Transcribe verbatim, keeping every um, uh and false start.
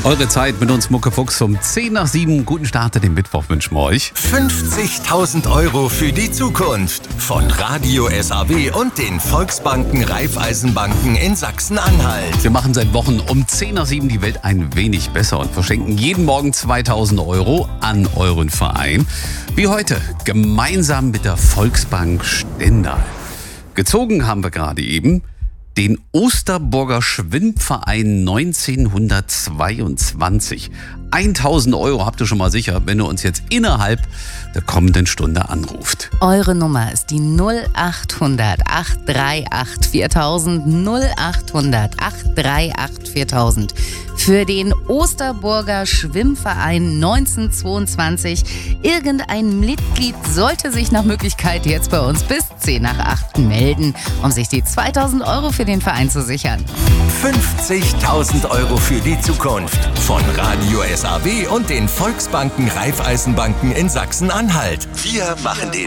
Eure Zeit mit uns, Muckefuchs, um zehn nach sieben. Guten Start in den Mittwoch wünschen wir euch. fünfzigtausend Euro für die Zukunft von Radio S A W und den Volksbanken Raiffeisenbanken in Sachsen-Anhalt. Wir machen seit Wochen um zehn nach sieben die Welt ein wenig besser und verschenken jeden Morgen zweitausend Euro an euren Verein. Wie heute, gemeinsam mit der Volksbank Stendal. Gezogen haben wir gerade eben den Osterburger Schwimmverein neunzehnhundertzweiundzwanzig. tausend Euro habt ihr schon mal sicher, wenn ihr uns jetzt innerhalb der kommenden Stunde anruft. Eure Nummer ist die null acht hundert acht drei acht viertausend, null acht hundert acht drei acht viertausend. Für den Osterburger Schwimmverein neunzehnhundertzweiundzwanzig. Irgendein Mitglied sollte sich nach Möglichkeit jetzt bei uns bis zehn nach acht melden, um sich die zweitausend Euro für den Verein zu sichern. fünfzigtausend Euro für die Zukunft von Radio S A W und den Volksbanken Raiffeisenbanken in Sachsen-Anhalt. Wir machen den